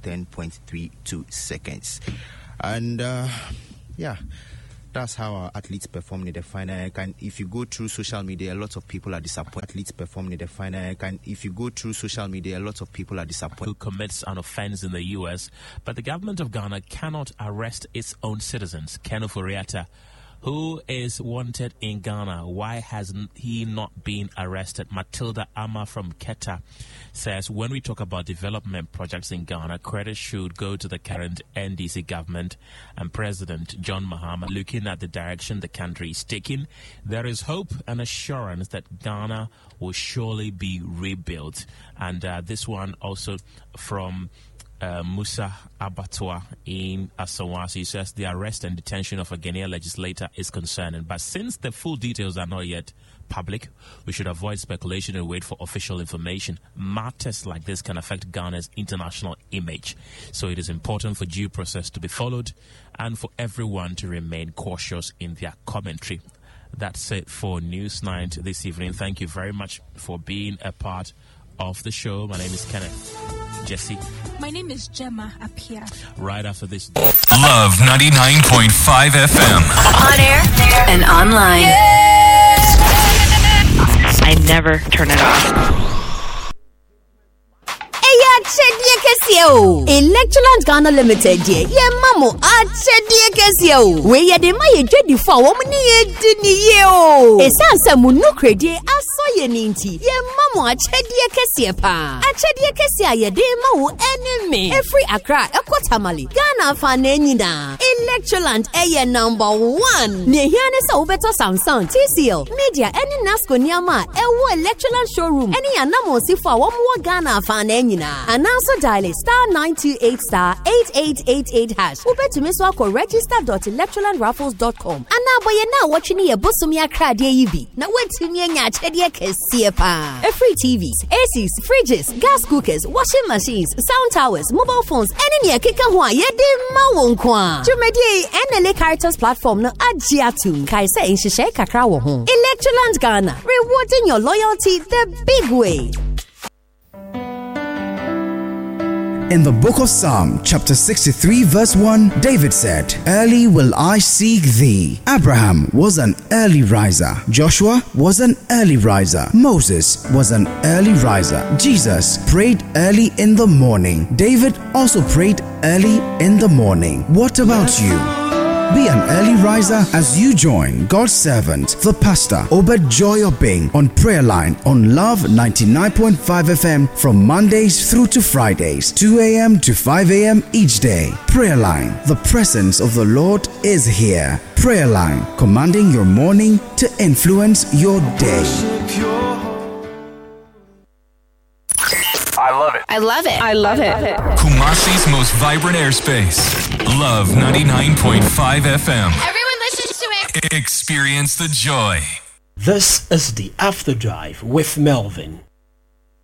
10.32 seconds. And that's how our athletes performed in the final. And if you go through social media, a lot of people are disappointed. Athletes performed in the final. And if you go through social media, a lot of people are disappointed. Who commits an offense in the U.S., but the government of Ghana cannot arrest its own citizens. Ken Ofori-Atta, who is wanted in Ghana, why has he not been arrested? Matilda Ama from Keta says, when we talk about development projects in Ghana, credit should go to the current NDC government and President John Mahama. Looking at the direction the country is taking, there is hope and assurance that Ghana will surely be rebuilt. And this one also from Musa Abattoir in Asawasi says the arrest and detention of a Ghanaian legislator is concerning, but since the full details are not yet public, we should avoid speculation and wait for official information. Matters like this can affect Ghana's international image, so it is important for due process to be followed and for everyone to remain cautious in their commentary. That's it for News Night this evening. Thank you very much for being a part of the show. My name is Kenneth. Jesse. My name is Gemma Apia. Right after this. Love 99.5 FM. On air and online. I never turn it off. Electroland Ghana Limited, ye mamo achedie kesio. We ye de ma ye dwedi fa wo mni ye dini ye o. Esansa mu no kredi aso ye ninti. Ye mamo achedie kesie pa. Achedie kesia ye de ma wo enemy. Every Accra ekotamali. Ghana fa na nyina. Electroland eye number 1. Ne hiane sa ubeto Samsung, TCL, Media, any Nasco niama ewo Electroland showroom. Any anamo si fa wo mo Ghana fa na nyina. And also dial *928 *8888 hash. Ube to miss wako register.electrolandraffles.com. And now boy now watching ye busumi Accra de yibi. Na wait me nya chedie kesie pa. Free TVs, ACs, fridges, gas cookers, washing machines, sound towers, mobile phones, any near kika hwa ye de ma wonkwa. Jumedie NLA Caritas platform no agiatum. Kai say in shishe kakra wo ho. Electroland Ghana, rewarding your loyalty the big way. In the book of Psalm, chapter 63, verse 1, David said, "Early will I seek thee." Abraham was an early riser. Joshua was an early riser. Moses was an early riser. Jesus prayed early in the morning. David also prayed early in the morning. What about you? Be an early riser as you join God's servant, the pastor, Obed Joy Obeng, on Prayer Line on Love 99.5 FM from Mondays through to Fridays, 2 a.m. to 5 a.m. each day. Prayer Line, the presence of the Lord is here. Prayer Line, commanding your morning to influence your day. I love it. I love it. I love it. Kumasi's most vibrant airspace. Love 99.5 FM. Everyone listens to it. Experience the joy. This is the After Drive with Melvin.